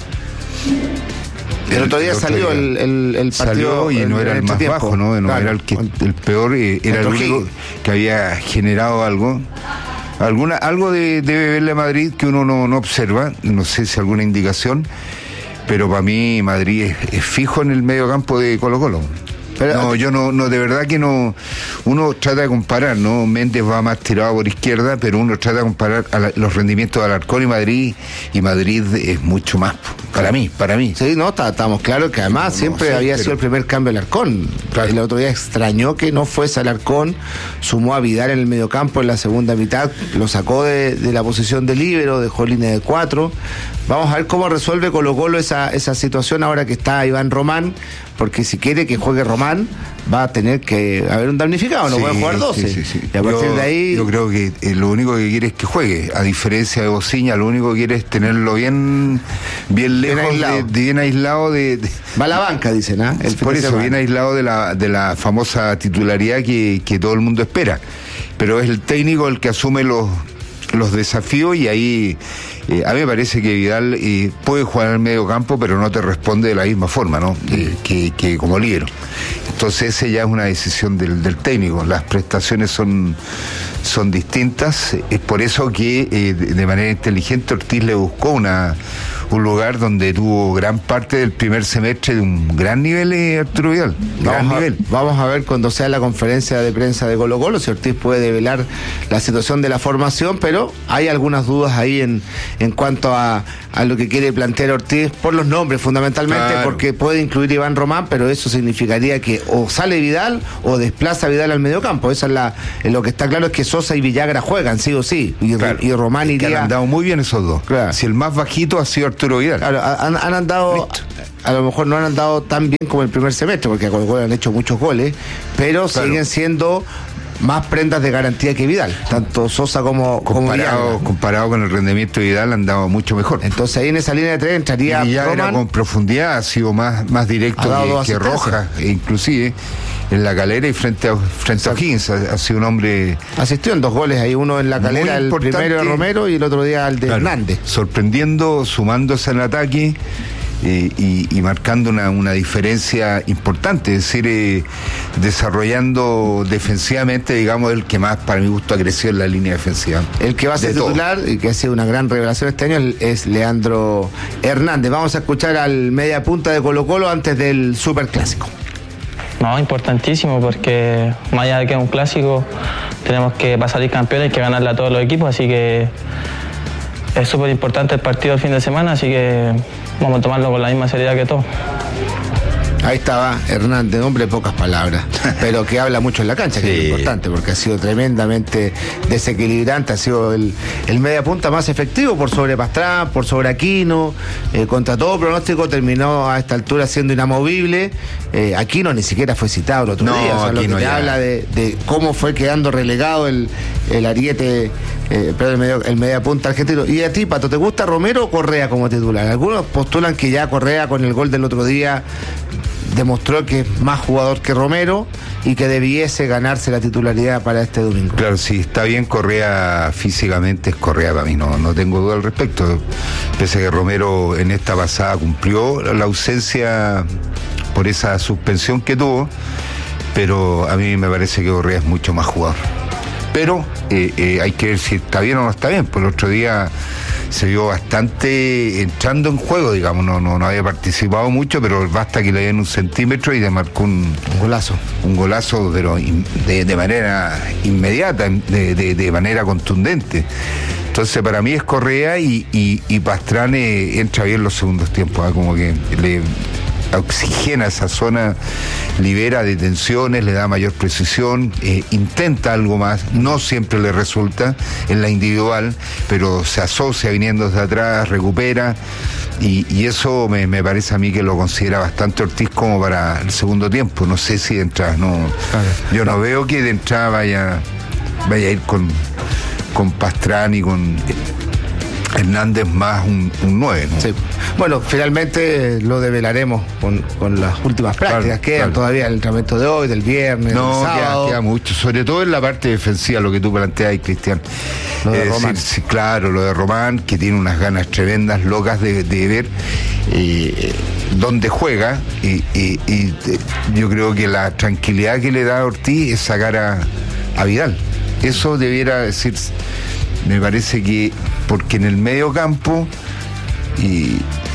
El otro día el otro salió día. El, el, el partido. Salió y no era el más tiempo. bajo, ¿no? No claro. era el, que, el peor, eh, era el único que había generado algo. Alguna, algo de, debe verle a Madrid que uno no, no observa, no sé si alguna indicación, pero para mí Madrid es, es fijo en el medio campo de Colo Colo. Pero, no, yo no, no, de verdad que no. Uno trata de comparar, ¿no? Méndez va más tirado por izquierda, pero uno trata de comparar a la, los rendimientos de Alarcón y Madrid, y Madrid es mucho más, para mí, para mí. Sí, no, estamos claros que además no, siempre no, sí, había pero... sido el primer cambio Alarcón. Claro. El otro día extrañó que no fuese Alarcón, sumó a Vidal en el mediocampo en la segunda mitad, lo sacó de, de la posición de líbero, dejó línea de cuatro. Vamos a ver cómo resuelve Colo Colo esa, esa situación ahora que está Iván Román, porque si quiere que juegue Román, va a tener que haber un damnificado, no sí, puede jugar doce. Sí, sí, sí. Y a partir yo, de ahí... Yo creo que eh, lo único que quiere es que juegue, a diferencia de Bociña, lo único que quiere es tenerlo bien, bien lejos, bien aislado de, de, bien aislado de, de... Va a la banca, dicen, ¿ah? ¿eh? Por eso, bien aislado de la, de la famosa titularidad que, que todo el mundo espera. Pero es el técnico el que asume los, los desafíos y ahí... Eh, a mí me parece que Vidal eh, puede jugar en el medio campo, pero no te responde de la misma forma, ¿no? Eh, que, que como líbero. Entonces esa ya es una decisión del, del técnico. Las prestaciones son, son distintas. Es por eso que eh, de manera inteligente Ortiz le buscó una un lugar donde tuvo gran parte del primer semestre de un gran nivel eh, Arturo Vidal. Gran vamos, nivel. A, vamos a ver cuando sea la conferencia de prensa de Colo Colo si Ortiz puede develar la situación de la formación, pero hay algunas dudas ahí en, en cuanto a, a lo que quiere plantear Ortiz por los nombres fundamentalmente, claro. Porque puede incluir Iván Román, pero eso significaría que o sale Vidal o desplaza a Vidal al mediocampo. Esa es la, lo que está claro es que Sosa y Villagra juegan sí o sí, y, claro. y Román iría. Que han andado muy bien esos dos. Claro. Si el más bajito ha sido Arturo Vidal. Claro, han, han andado, Listo. a lo mejor no han andado tan bien como el primer semestre, porque a Colo Colo han hecho muchos goles, pero claro. siguen siendo más prendas de garantía que Vidal, tanto Sosa como, comparado, como comparado con el rendimiento de Vidal han dado mucho mejor. Entonces ahí en esa línea de tres entraría y ya Roman, era con profundidad, ha sido más, más directo que, que Rojas, inclusive en La Calera y frente a frente a O'Higgins, ha, ha sido un hombre. Asistió en dos goles, hay uno en La Calera, el primero de Romero y el otro día el de claro, Hernández. Sorprendiendo, sumándose al ataque. Eh, y, y marcando una, una diferencia importante, es decir, eh, desarrollando defensivamente, digamos, el que más para mi gusto ha crecido en la línea defensiva. El que va a ser de titular todo. Y que ha sido una gran revelación este año es Leandro Hernández. Vamos a escuchar al media punta de Colo Colo antes del Superclásico. No, importantísimo, porque más allá de que es un clásico, tenemos que para salir campeones, hay que ganarle a todos los equipos, así que es súper importante el partido del fin de semana, así que vamos a tomarlo con la misma seriedad que todo. Ahí estaba Hernández, hombre de pocas palabras, pero que habla mucho en la cancha, que sí. Es importante, porque ha sido tremendamente desequilibrante, ha sido el, el media punta más efectivo por sobre Pastrán, por sobre Aquino, eh, contra todo pronóstico terminó a esta altura siendo inamovible. eh, Aquino ni siquiera fue citado el otro no, día, o sea, lo que te ya. habla de, de cómo fue quedando relegado el, el ariete, eh, perdón, el medio, el media punta argentino. Y a ti, Pato, ¿te gusta Romero o Correa como titular? Algunos postulan que ya Correa con el gol del otro día demostró que es más jugador que Romero y que debiese ganarse la titularidad para este domingo. Claro, si está bien Correa físicamente, es Correa para mí, no, no tengo duda al respecto. Pese a que Romero en esta pasada cumplió la ausencia por esa suspensión que tuvo, pero a mí me parece que Correa es mucho más jugador. Pero eh, eh, hay que ver si está bien o no está bien, por el otro día se vio bastante entrando en juego, digamos, no, no, no había participado mucho, pero basta que le den un centímetro y le marcó un, un golazo. Un golazo, pero in, de, de manera inmediata, de, de, de manera contundente. Entonces para mí es Correa y, y, y Pastrán eh, entra bien los segundos tiempos, ¿eh? Como que le oxigena esa zona, libera de tensiones, le da mayor precisión, eh, intenta algo más, no siempre le resulta en la individual, pero se asocia viniendo desde atrás, recupera, y, y eso me, me parece a mí que lo considera bastante Ortiz como para el segundo tiempo. No sé si de entrada, no, yo no veo que de entrada vaya, vaya a ir con, con Pastrán y con Hernández más un, un nueve, ¿no? Sí. Bueno, finalmente eh, lo develaremos con, con las últimas prácticas. Claro, quedan claro. todavía el entrenamiento de hoy, del viernes, no, del sábado. Queda, queda mucho, sobre todo en la parte defensiva, lo que tú planteas, Cristian. Lo de es Román. Decir, sí, claro, lo de Román, que tiene unas ganas tremendas, locas de, de ver eh, dónde juega, y, y, y yo creo que la tranquilidad que le da a Ortiz es sacar a, a Vidal. Eso debiera decir, me parece que, porque en el medio campo, y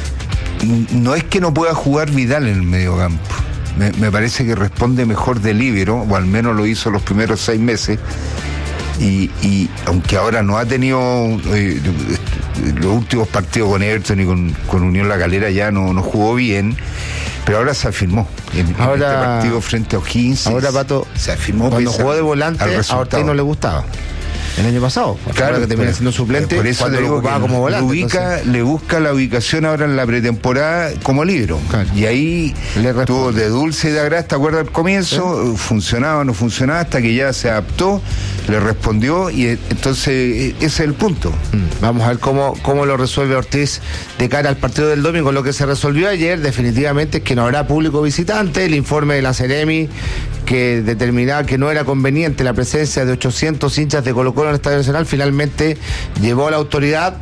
no es que no pueda jugar Vidal en el medio campo, me, me parece que responde mejor de líbero, o al menos lo hizo los primeros seis meses, y, y aunque ahora no ha tenido eh, los últimos partidos con Everton y con, con Unión La Calera ya no, no jugó bien, pero ahora se afirmó en, ahora, en este partido frente a O'Higgins. Ahora, Pato, se afirmó cuando jugó de volante a Ortiz no le gustaba el año pasado, claro, que termina siendo suplente, por eso le digo que como volante, le, ubica, le busca la ubicación ahora en la pretemporada como libro, claro. Y ahí le tuvo de dulce y de agraz, ¿te acuerdas al comienzo? ¿Sí? Funcionaba o no funcionaba, hasta que ya se adaptó, le respondió, y entonces ese es el punto. Mm. Vamos a ver cómo, cómo lo resuelve Ortiz de cara al partido del domingo. Lo que se resolvió ayer definitivamente es que no habrá público visitante. El informe de la Seremi, que determinaba que no era conveniente la presencia de ochocientos hinchas de Colo Colo en el Estadio Nacional, finalmente llevó a la autoridad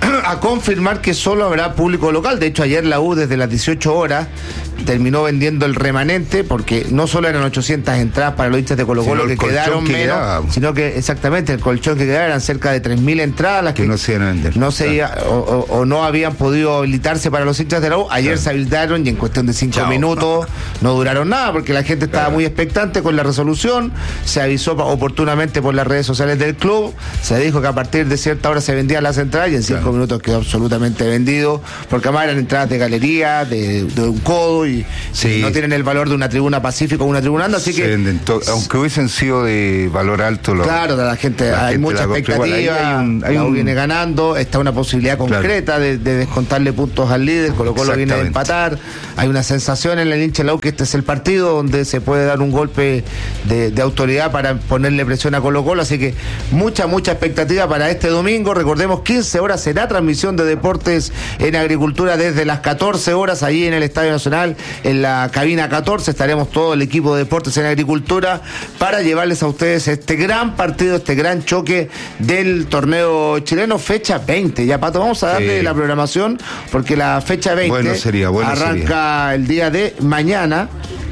a confirmar que solo habrá público local. De hecho, ayer la U desde las dieciocho horas terminó vendiendo el remanente, porque no solo eran ochocientas entradas para los hinchas de Colo Colo que quedaron que menos, quedaba. Sino que exactamente el colchón que quedaba eran cerca de tres mil entradas las que, que no se iban a vender. No se iba, o, o, o no habían podido habilitarse para los hinchas de la U. Ayer claro. se habilitaron y en cuestión de cinco Chao. minutos no duraron nada, porque la gente estaba claro. muy expectante con la resolución. Se avisó oportunamente por las redes sociales del club, se dijo que a partir de cierta hora se vendían las entradas y en cinco claro. minutos quedó absolutamente vendido, porque además eran entradas de galería, de, de un codo y sí. no tienen el valor de una tribuna Pacífico o una tribuna Anda, así se que to- aunque hubiesen sido de valor alto lo, claro, la gente la hay gente mucha expectativa, hay un, hay la U un... viene ganando, está una posibilidad concreta claro. de, de descontarle puntos al líder, Colo Colo viene a empatar, hay una sensación en el hincha de la U que este es el partido donde se puede dar un golpe de, de autoridad para ponerle presión a Colo Colo, así que mucha, mucha expectativa para este domingo. Recordemos, quince horas será transmisión de deportes en agricultura desde las catorce horas, ahí en el Estadio Nacional, en la cabina catorce, estaremos todo el equipo de deportes en agricultura para llevarles a ustedes este gran partido, este gran choque del torneo chileno, fecha veinte. Ya, Pato, vamos a darle sí. la programación, porque la fecha veinte bueno sería, bueno arranca sería. el día de mañana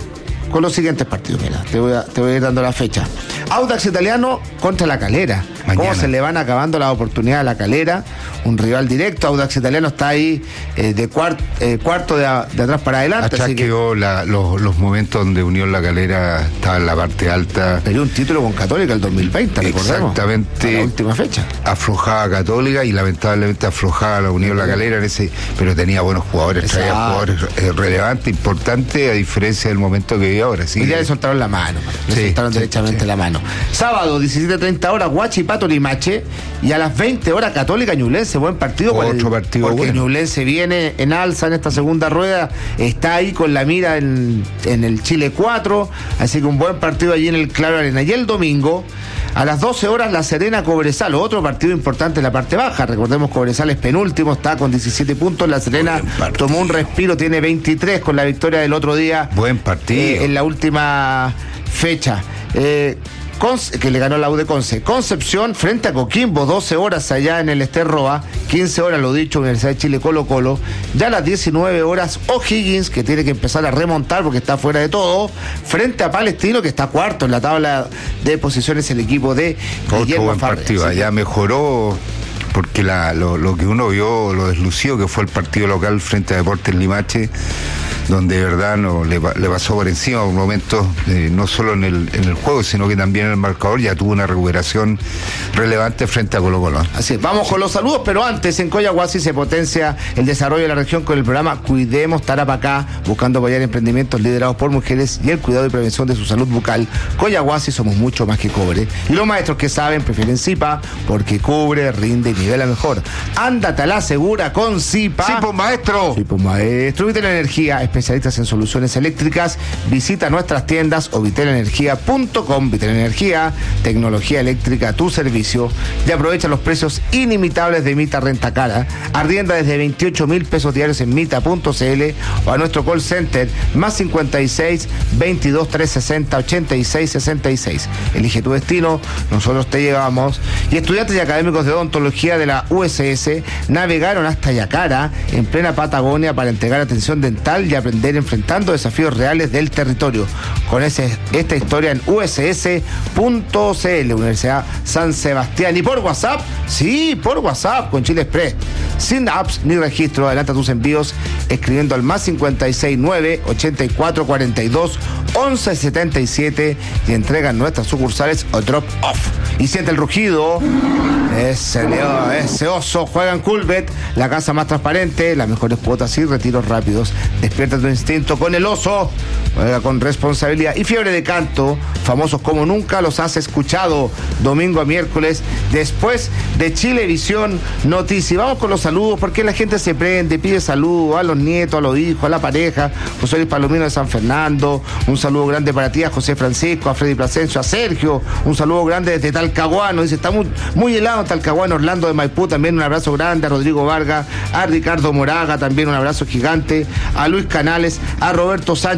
con los siguientes partidos. Mira, te voy a, te voy a ir dando la fecha. Audax Italiano contra La Calera. Mañana. ¿Cómo se le van acabando las oportunidades a La Calera? Un rival directo. Audax Italiano está ahí eh, de cuart, eh, cuarto de, a, de atrás para adelante. Hasta quedó que... la, los, los momentos donde Unión La Calera estaba en la parte alta. Perdió un título con Católica el dos mil veinte, recordemos. Exactamente. A la última fecha. Aflojaba Católica y lamentablemente aflojaba la Unión La Calera en ese, pero tenía buenos jugadores, Exacto. traía jugadores eh, relevantes, importantes, a diferencia del momento que vive ahora. ¿Sí? Y ya le soltaron la mano, le sí, soltaron sí, derechamente sí. la mano. Sábado, diecisiete treinta horas, Huachipato Limache, y a las veinte horas Católica Ñublense. Buen partido. Otro el, partido porque bueno. Ñublense viene en alza en esta segunda rueda, está ahí con la mira en, en el Chile cuatro, así que un buen partido allí en el Claro Arena. Y el domingo, a las doce horas, La Serena Cobresal, otro partido importante en la parte baja. Recordemos, Cobresal es penúltimo, está con diecisiete puntos. La Serena tomó un respiro, tiene veintitrés con la victoria del otro día. Buen partido. Eh, en la última fecha. Eh, Conce, que le ganó la U de Conce. Concepción frente a Coquimbo, doce horas allá en el Ester Roa, quince horas, lo dicho, Universidad de Chile Colo Colo. Ya a las diecinueve horas, O'Higgins, que tiene que empezar a remontar porque está fuera de todo, frente a Palestino, que está cuarto en la tabla de posiciones, el equipo de Otro buen partido, allá sí. mejoró, porque la, lo, lo que uno vio, lo deslució, que fue el partido local frente a Deportes Limache, donde de verdad no, le, le pasó por encima un momento, eh, no solo en el, en el juego, sino que también en el marcador. Ya tuvo una recuperación relevante frente a Colo Colo. Así es, vamos sí. con los saludos, pero antes en Coyahuasi se potencia el desarrollo de la región con el programa Cuidemos Tarapacá, buscando apoyar emprendimientos liderados por mujeres y el cuidado y prevención de su salud bucal. Coyahuasi, somos mucho más que cobre. Y los maestros que saben prefieren Zipa, porque cubre, rinde y nivela mejor. Ándate a la segura con Zipa. Sí, pues maestro. Sí, pues maestro. Vitel Energía, especialistas en soluciones eléctricas. Visita nuestras tiendas o vitel energía punto com. Vitel Energía, tecnología eléctrica a tu servicio. Y aprovecha los precios inimitables de Mita Renta Cara. Arrienda desde veintiocho mil pesos diarios en mita punto cl o a nuestro call center más cincuenta y seis, veintidós, trescientos sesenta, ochenta y seis, sesenta y seis. Elige tu destino, nosotros te llevamos. Y estudiantes y académicos de odontología de la U S S navegaron hasta Yacara, en plena Patagonia, para entregar atención dental y aprender enfrentando desafíos reales del territorio. Con ese, esta historia en u s s punto c l, Universidad San Sebastián. Y por WhatsApp, sí, por WhatsApp, con Chile Express. Sin apps ni registro, adelanta tus envíos escribiendo al más cincuenta y seis, nueve, ochenta y cuatro, cuarenta y dos, once, setenta y siete y entregan nuestras sucursales o drop off. Y siente el rugido, ese león, ese oso, juega en Coolbet, la casa más transparente, las mejores cuotas y retiros rápidos. Despierta tu instinto con el oso, juega con responsabilidad. Y Fiebre de Canto, famosos como nunca los has escuchado, domingo a miércoles, después de Chilevisión Noticias. Vamos con los saludos, porque la gente se prende, pide saludos a los nietos, a los hijos, a la pareja. José Luis Palomino de San Fernando, un saludo grande para ti, a José Francisco, a Freddy Plasencio, a Sergio, un saludo grande desde Talcahuano, dice, está muy, muy helado en Talcahuano. Orlando de Maipú, también un abrazo grande, a Rodrigo Vargas, a Ricardo Moraga, también un abrazo gigante, a Luis Canales, a Roberto Sánchez también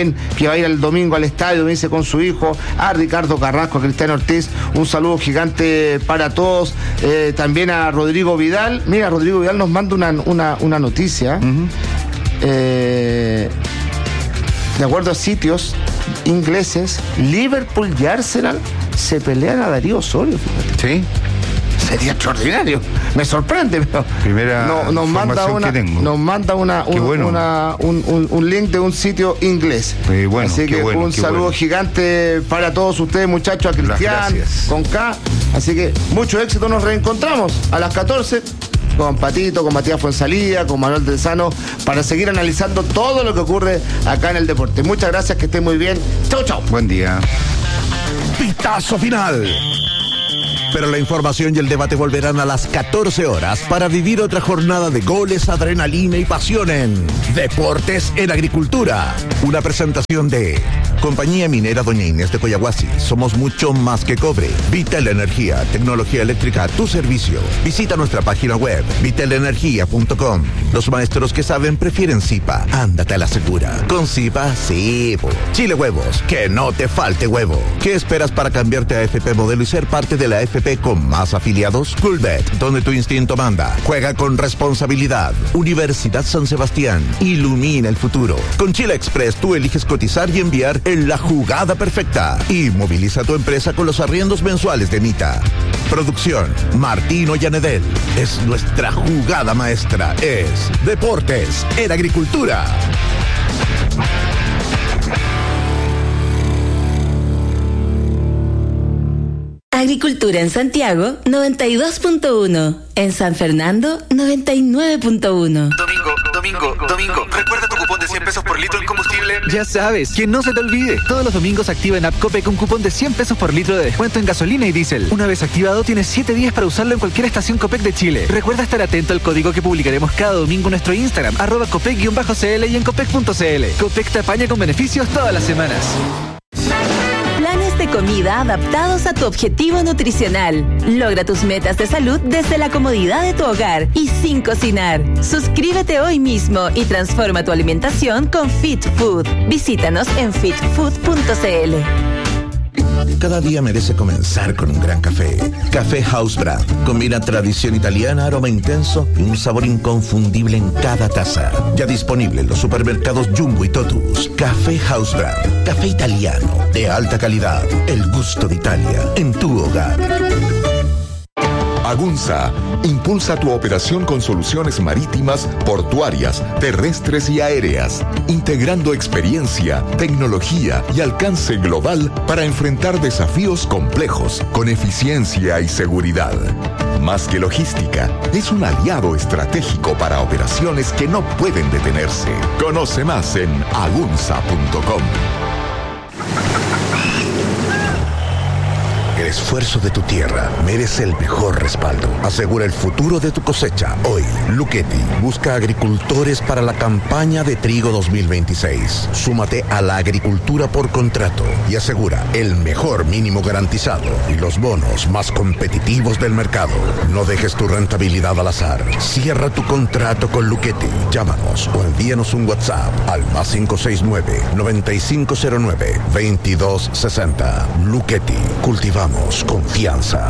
también, que va a ir el domingo al estadio, me dice, con su hijo, a Ricardo Carrasco, a Cristiano Ortiz, un saludo gigante para todos, eh, también a Rodrigo Vidal. Mira, Rodrigo Vidal nos manda una, una, una noticia, uh-huh. eh, de acuerdo a sitios ingleses, Liverpool y Arsenal se pelean a Darío Osorio, fíjate. Sí. Sería extraordinario, me sorprende, pero primera no, nos manda una, que tengo. nos manda una, un, bueno. una un, un, un link de un sitio inglés. Muy bueno, así que bueno, un saludo bueno. gigante para todos ustedes, muchachos, a Cristian, con K. Así que mucho éxito, nos reencontramos a las catorce con Patito, con Matías Fuenzalía, con Manuel Del Sano, para seguir analizando todo lo que ocurre acá en el deporte. Muchas gracias, que estén muy bien. Chau, chau. Buen día. Pitazo final. Pero la información y el debate volverán a las catorce horas para vivir otra jornada de goles, adrenalina y pasión en Deportes en Agricultura. Una presentación de Compañía Minera Doña Inés de Coyahuasi. Somos mucho más que cobre. Vital Energía, tecnología eléctrica a tu servicio. Visita nuestra página web, vital energía punto com. Los maestros que saben prefieren Zipa. Ándate a la segura. Con Zipa, sí. Po. Chile Huevos, que no te falte huevo. ¿Qué esperas para cambiarte a A F P Modelo y ser parte de la A F P con más afiliados? Coolbet, donde tu instinto manda. Juega con responsabilidad. Universidad San Sebastián, ilumina el futuro. Con Chile Express tú eliges cotizar y enviar en la jugada perfecta. Y moviliza tu empresa con los arriendos mensuales de Mita. Producción, Martino Llanedel. Es nuestra jugada maestra. Es Deportes en Agricultura. Agricultura en Santiago, noventa y dos punto uno. En San Fernando, noventa y nueve punto uno. Domingo, domingo, domingo. ¿Recuerda tu cupón de cien pesos por litro en combustible? Ya sabes, que no se te olvide. Todos los domingos activa en App Copec un cupón de cien pesos por litro de descuento en gasolina y diésel. Una vez activado, tienes siete días para usarlo en cualquier estación Copec de Chile. Recuerda estar atento al código que publicaremos cada domingo en nuestro Instagram, arroba copec-cl y en copec punto cl. Copec te apaña con beneficios todas las semanas. Planes de comida adaptados a tu objetivo nutricional. Logra tus metas de salud desde la comodidad de tu hogar y sin cocinar. Suscríbete hoy mismo y transforma tu alimentación con Fit Food. Visítanos en fit food punto cl. Cada día merece comenzar con un gran café. Café House Brand. Combina tradición italiana, aroma intenso y un sabor inconfundible en cada taza. Ya disponible en los supermercados Jumbo y Totus. Café House Brand. Café italiano de alta calidad. El gusto de Italia en tu hogar. Agunza impulsa tu operación con soluciones marítimas, portuarias, terrestres y aéreas, integrando experiencia, tecnología y alcance global para enfrentar desafíos complejos con eficiencia y seguridad. Más que logística, es un aliado estratégico para operaciones que no pueden detenerse. Conoce más en agunza punto com. El esfuerzo de tu tierra merece el mejor respaldo. Asegura el futuro de tu cosecha. Hoy, Luchetti busca agricultores para la campaña de trigo dos mil veintiséis. Súmate a la agricultura por contrato y asegura el mejor mínimo garantizado y los bonos más competitivos del mercado. No dejes tu rentabilidad al azar. Cierra tu contrato con Luchetti. Llámanos o envíanos un WhatsApp al más cinco seis nueve, nueve cinco cero nueve, veintidós sesenta. Luchetti. Cultivamos confianza.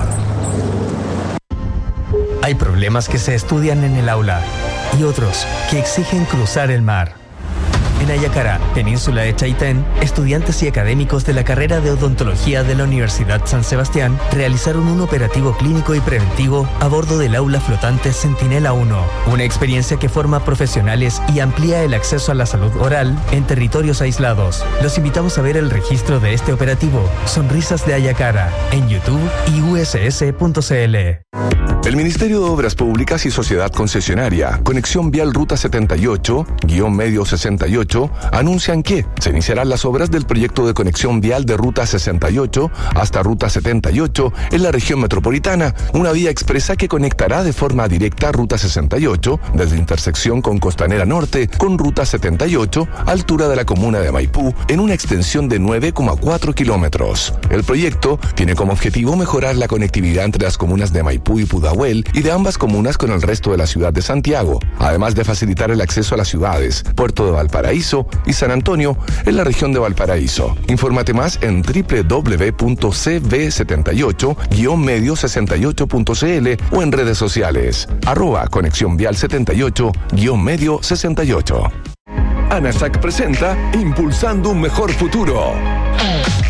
Hay problemas que se estudian en el aula y otros que exigen cruzar el mar. En Ayacará, península de Chaitén, estudiantes y académicos de la carrera de odontología de la Universidad San Sebastián realizaron un operativo clínico y preventivo a bordo del aula flotante Centinela uno, una experiencia que forma profesionales y amplía el acceso a la salud oral en territorios aislados. Los invitamos a ver el registro de este operativo, Sonrisas de Ayacará, en YouTube y u s s punto c l. El Ministerio de Obras Públicas y Sociedad Concesionaria, Conexión Vial Ruta setenta y ocho, guión medio sesenta y ocho, anuncian que se iniciarán las obras del proyecto de conexión vial de Ruta sesenta y ocho hasta Ruta setenta y ocho en la región metropolitana, una vía expresa que conectará de forma directa Ruta sesenta y ocho desde intersección con Costanera Norte con Ruta setenta y ocho, altura de la comuna de Maipú, en una extensión de nueve coma cuatro kilómetros. El proyecto tiene como objetivo mejorar la conectividad entre las comunas de Maipú y Pudahuel Nahuel y de ambas comunas con el resto de la ciudad de Santiago, además de facilitar el acceso a las ciudades Puerto de Valparaíso y San Antonio en la región de Valparaíso. Infórmate más en doble u doble u doble u punto c v setenta y ocho guion medio sesenta y ocho punto c l o en redes sociales, arroba conexión vial setenta y ocho guion medio sesenta y ocho. ANASAC presenta Impulsando un mejor futuro.